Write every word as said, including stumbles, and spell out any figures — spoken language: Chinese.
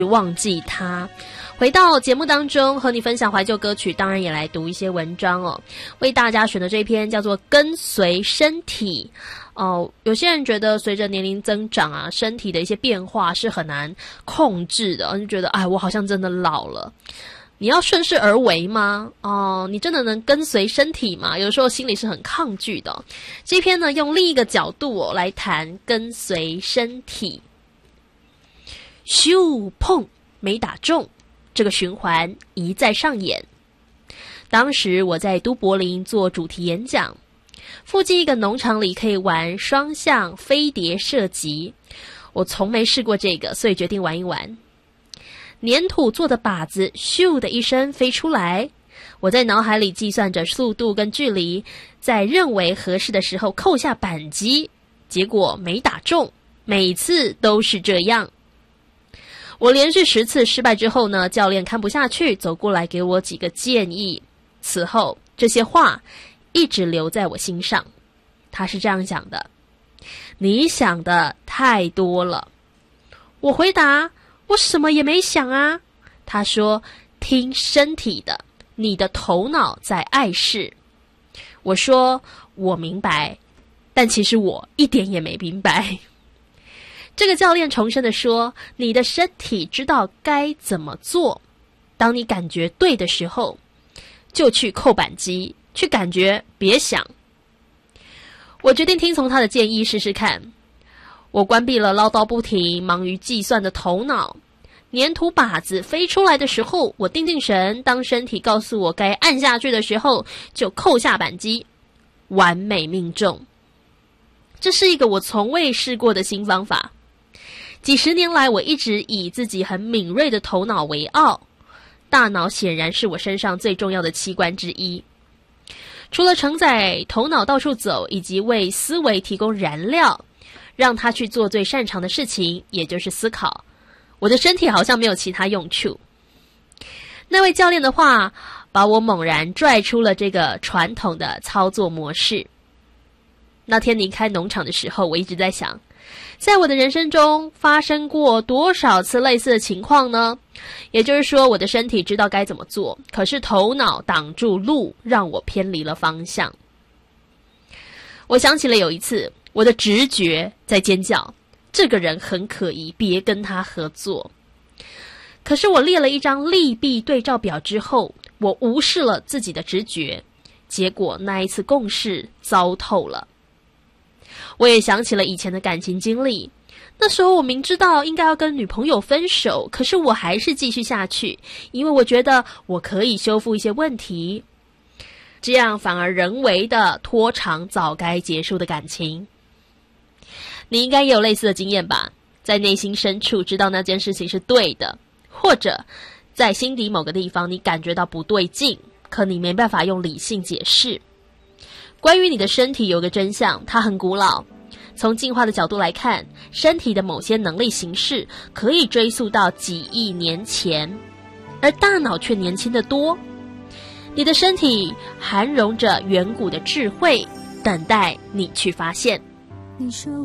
忘记它。回到节目当中，和你分享怀旧歌曲，当然也来读一些文章哦。为大家选的这篇叫做《跟随身体》哦。有些人觉得随着年龄增长啊，身体的一些变化是很难控制的，就觉得哎，我好像真的老了。你要顺势而为吗？哦，你真的能跟随身体吗？有时候心里是很抗拒的。这篇呢，用另一个角度哦来谈跟随身体。咻碰没打中，这个循环一再上演。当时我在都柏林做主题演讲，附近一个农场里可以玩双向飞碟射击，我从没试过这个，所以决定玩一玩。粘土做的靶子咻的一声飞出来，我在脑海里计算着速度跟距离，在认为合适的时候扣下扳机，结果没打中，每次都是这样。我连续十次失败之后呢，教练看不下去，走过来给我几个建议。此后这些话一直留在我心上。他是这样讲的：你想的太多了。我回答：我什么也没想啊。他说：听身体的，你的头脑在碍事。我说：我明白，但其实我一点也没明白。这个教练重申地说，你的身体知道该怎么做，当你感觉对的时候就去扣扳机，去感觉，别想。我决定听从他的建议试试看。我关闭了唠叨不停忙于计算的头脑，粘土靶子飞出来的时候我定定神，当身体告诉我该按下去的时候就扣下扳机，完美命中。这是一个我从未试过的新方法。几十年来，我一直以自己很敏锐的头脑为傲，大脑显然是我身上最重要的器官之一。除了承载头脑到处走，以及为思维提供燃料，让他去做最擅长的事情，也就是思考，我的身体好像没有其他用处。那位教练的话，把我猛然拽出了这个传统的操作模式。那天离开农场的时候，我一直在想，在我的人生中发生过多少次类似的情况呢？也就是说，我的身体知道该怎么做，可是头脑挡住路，让我偏离了方向。我想起了有一次，我的直觉在尖叫，这个人很可疑，别跟他合作。可是我列了一张利弊对照表之后，我无视了自己的直觉，结果那一次共事糟透了。我也想起了以前的感情经历，那时候我明知道应该要跟女朋友分手，可是我还是继续下去，因为我觉得我可以修复一些问题，这样反而人为的拖长早该结束的感情。你应该也有类似的经验吧？在内心深处知道那件事情是对的，或者在心底某个地方你感觉到不对劲，可你没办法用理性解释。关于你的身体有个真相，它很古老。从进化的角度来看，身体的某些能力形式可以追溯到几亿年前，而大脑却年轻得多。你的身体含容着远古的智慧，等待你去发现。你说